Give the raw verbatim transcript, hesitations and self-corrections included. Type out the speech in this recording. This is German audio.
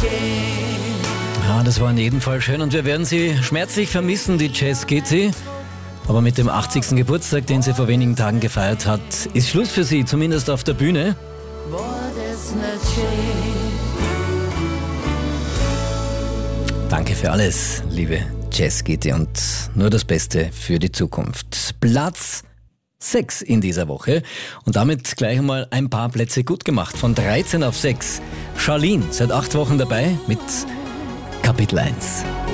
Ja, das war in jedem Fall schön und wir werden sie schmerzlich vermissen, die Jazz Kitty. Aber mit dem achtzigsten Geburtstag, den sie vor wenigen Tagen gefeiert hat, ist Schluss für sie, zumindest auf der Bühne. Danke für alles, liebe Jazz Kitty, und nur das Beste für die Zukunft. Platz sechs in dieser Woche und damit gleich einmal ein paar Plätze gut gemacht. Von dreizehn auf sechs. Charlene, seit acht Wochen dabei mit Kapitel eins.